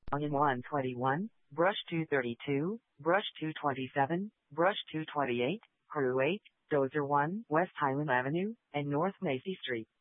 Onion 121, Brush 232, Brush 227, Brush 228, Crew 8, Dozer 1, West Highland Avenue, and North Macy Street.